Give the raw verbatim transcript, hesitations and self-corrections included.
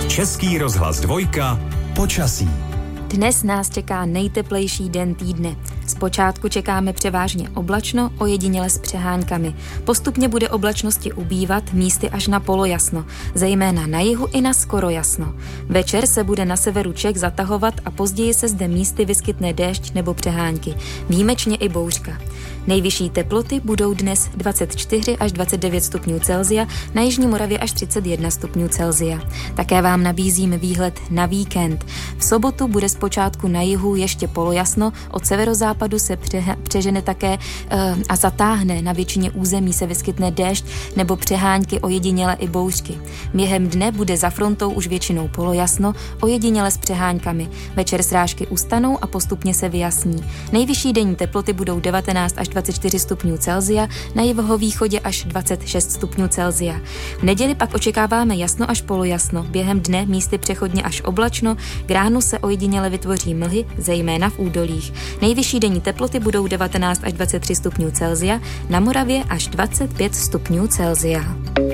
Český rozhlas dvojka. Počasí. Dnes nás čeká nejteplejší den týdne. Zpočátku čekáme převážně oblačno, ojediněle s přeháňkami. Postupně bude oblačnosti ubývat, místy až na polojasno, zejména na jihu i na skoro jasno. Večer se bude na severu Čech zatahovat a později se zde místy vyskytne déšť nebo přehánky, výjimečně i bouřka. Nejvyšší teploty budou dnes dvacet čtyři až dvacet devět stupňů Celsia, na jižní Moravě až třicet jedna stupňů Celsia. Také vám nabízím výhled na víkend. V sobotu bude zpočátku na jihu ještě polojasno, od severozápadu se pře- přežene také e, a zatáhne, na většině území se vyskytne déšť nebo přehánky, ojediněle i bouřky. Během dne bude za frontou už většinou polojasno, ojediněle s přeháňkami. Večer srážky ustanou a postupně se vyjasní. Nejvyšší denní teploty budou devatenáct až dvacet čtyři stupňů Celsia, na jihovýchodě až dvacet šest stupňů Celsia. V neděli pak očekáváme jasno až polojasno, během dne místy přechodně až oblačno, k ránu se ojediněle vytvoří mlhy, zejména v údolích. Nejvyšší denní teploty budou devatenáct až dvacet tři stupňů Celsia, na Moravě až dvacet pět stupňů Celsia.